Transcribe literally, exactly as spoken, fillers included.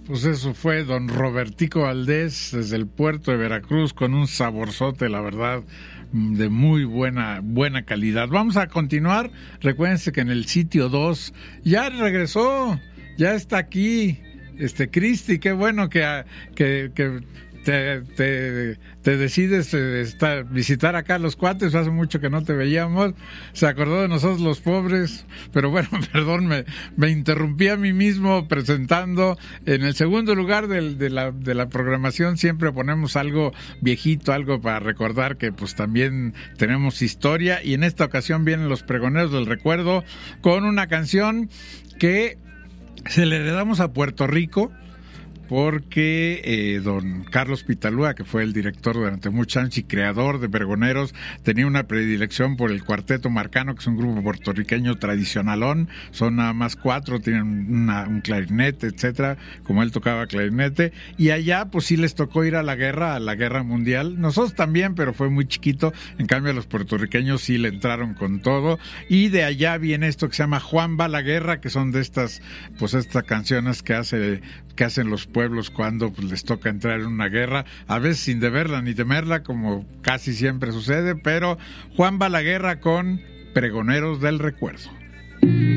Pues eso fue don Robertico Valdés desde el puerto de Veracruz con un saborzote, la verdad, de muy buena buena calidad. Vamos a continuar. Recuérdense que en el sitio dos ya regresó, ya está aquí, este Cristi, qué bueno que, que, que te, te, te decides estar, visitar acá los cuates, hace mucho que no te veíamos, se acordó de nosotros los pobres, pero bueno, perdón, me, me interrumpí a mí mismo presentando. En el segundo lugar del, de, la, de la programación siempre ponemos algo viejito, algo para recordar que pues también tenemos historia, y en esta ocasión vienen los pregoneros del recuerdo con una canción que se le heredamos a Puerto Rico, porque eh, don Carlos Pitalúa, que fue el director durante muchos años y creador de Pregoneros, tenía una predilección por el Cuarteto Marcano, que es un grupo puertorriqueño tradicionalón. Son nada más cuatro, tienen una, un clarinete, etcétera, como él tocaba clarinete, y allá pues sí les tocó ir a la guerra, a la guerra mundial. Nosotros también, pero fue muy chiquito. En cambio a los puertorriqueños sí le entraron con todo, y de allá viene esto que se llama Juan va a la guerra, que son de estas, pues estas canciones que hace, que hacen los pueblos cuando pues, les toca entrar en una guerra, a veces sin deberla ni temerla, como casi siempre sucede, pero Juan va a la guerra con Pregoneros del Recuerdo.